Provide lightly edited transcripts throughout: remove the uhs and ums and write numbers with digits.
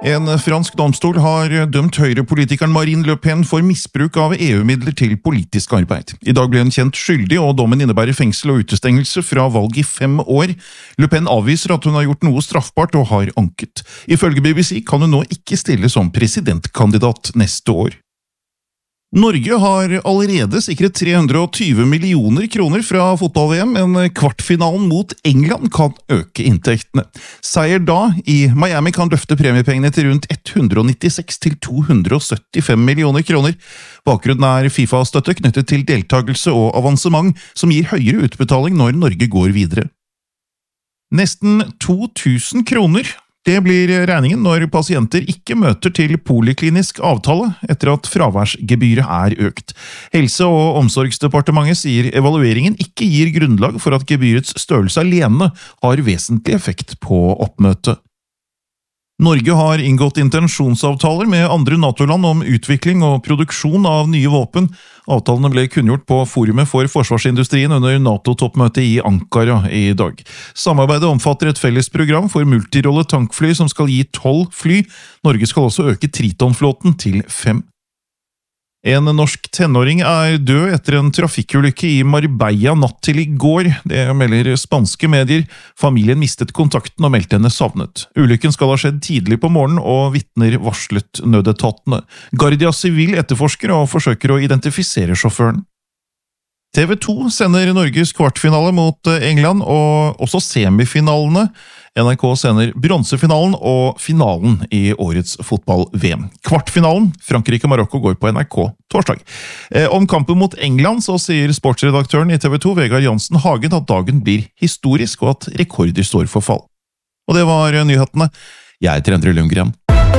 En fransk domstol har dømt høyrepolitikeren Marine Le Pen for misbruk av EU-midler til politisk arbeid. I dag ble hun kjent skyldig, og dommen innebærer fengsel og utestengelse fra valg i 5 år. Le Pen avviser at hun har gjort noe straffbart og har anket. Ifølge BBC kan hun nå ikke stille som presidentkandidat neste år. Norge har allerede sikret 320 millioner kroner fra fotball-VM, men kvartfinalen mot England kan øke inntektene. Seier da i Miami kan løfte premiepengene til rundt 196 til 275 millioner kroner. Bakgrunnen er FIFA-støtte knyttet til deltagelse og avansement, som gir høyere utbetaling når Norge går videre. Nesten 2000 kroner. Det blir regningen når pasienter ikke møter til poliklinisk avtale etter at fraværsgebyret er økt. Helse- og omsorgsdepartementet sier evalueringen ikke gir grunnlag for at gebyrets størrelse alene har vesentlig effekt på oppmøtet. Norge har inngått intensjonsavtaler med andre NATO-land om utvikling og produksjon av nye våpen. Avtalene ble kunngjort på forumet for forsvarsindustrien under NATO-toppmøtet i Ankara i dag. Samarbeidet omfatter et felles program for multirolle tankfly som skal gi 12 fly. Norge skal også øke Triton-flåten til 5. En norsk tenåring er død etter en trafikkulykke i Marbella natt til i går. Det melder spanske medier. Familien mistet kontakten og meldte henne savnet. Ulykken skal ha skjedd tidlig på morgenen, og vitner varslet nødetatene. Guardia Civil etterforsker og forsøker å identifisere sjåføren. TV 2 sender Norges kvartfinale mot England, og også semifinalene. NRK sender bronsefinalen og finalen i årets fotball-VM. Kvartfinalen, Frankrike-Marokko, går på NRK torsdag. Om kampen mot England så sier sportsredaktøren i TV 2, Vegard Jansen Hagen, at dagen blir historisk, og at rekorder står for fall. Og det var nyhetene. Jeg heter Endre Lundgren.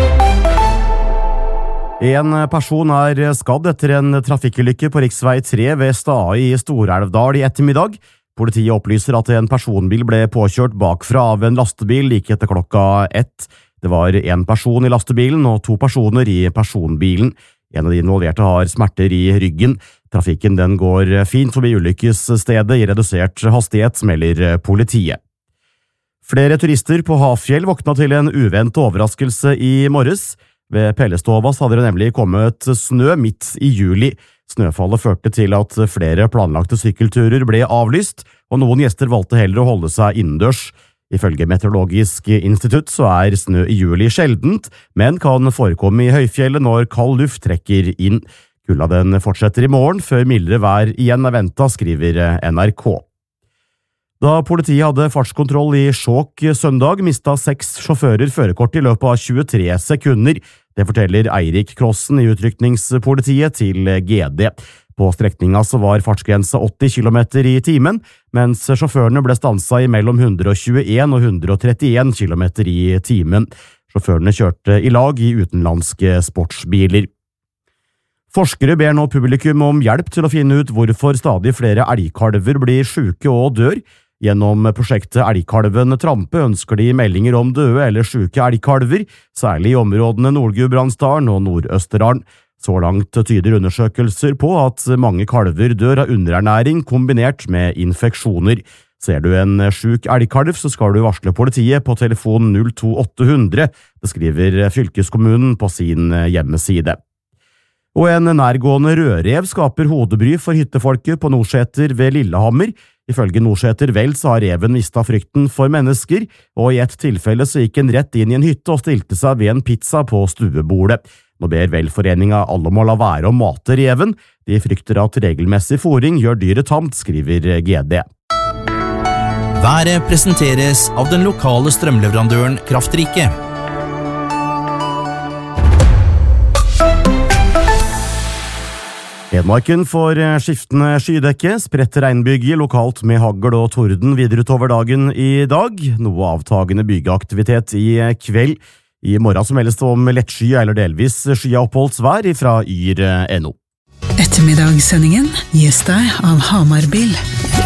En person er skadd etter en trafikkulykke på riksvei 3 ved Stae i Stor-Elvdal i ettermiddag. Politiet opplyser at en personbil ble påkjørt bakfra av en lastebil like etter klokka 1. Det var en person i lastebilen og 2 personer i personbilen. En av de involverte har smerter i ryggen. Trafikken den går fint forbi ulykkesstedet i redusert hastighet, melder politiet. Flere turister på Hafjell våkna til en uventet overraskelse i morges. Ved Pellestovas hadde det nemlig kommet snø midt i juli. Snøfallet førte til at flere planlagte sykkelturer ble avlyst, og noen gjester valgte heller å holde seg innendørs. Ifølge Meteorologisk institutt så er snø i juli sjeldent, men kan forekomme i høyfjellet når kald luft trekker inn. Kulda den fortsetter i morgen, før mildere vær igjen er ventet, skriver NRK. Da politiet hadde fartskontroll i Skjåk søndag, mistet 6 sjåfører førerkort i løpet av 23 sekunder. Det forteller Eirik Krossen i utrykningspolitiet til GD. På strekninga så var fartsgrensa 80 km i timen, mens sjåførene ble stanset i mellom 121 og 131 km i timen. Sjåførene kjørte i lag i utenlandske sportsbiler. Forskere ber nå publikum om hjelp til å finne ut hvorfor stadig flere elgkalver blir syke og dør. Gjennom prosjektet Elgkalven Trampe ønsker de meldinger om døde eller syke elgkalver, særlig i områdene Nord-Gudbrandsdalen og Nord-Østerdalen. Så langt tyder undersøkelser på at mange kalver dør av underernæring kombinert med infeksjoner. Ser du en syk elgkalv, så skal du varsle politiet på telefon 02800, beskriver fylkeskommunen på sin hjemmeside. Og en nærgående rødrev skaper hodebry for hyttefolket på Nordseter ved Lillehammer. Ifølge Nordseter Vel så har reven mistet frykten for mennesker, og i et tilfelle så gikk en rett inn i en hytte og stilte seg ved en pizza på stuebordet. Nå ber Velforeninga alle om å la være å mate reven. De frykter at regelmessig fôring gjør dyret tamt, skriver GD. Været presenteres av den lokale strømleverandøren Kraftrike. Hedmarken får skiftende skydekke, spredt regnbyge lokalt med hagl og torden videre utover dagen i dag. Noe avtagende bygeaktivitet i kveld. I morgen så meldes det om lettsky eller delvis skyoppholdsvær fra yr.no. Ettermiddagssendingen gis deg av Hamarbil.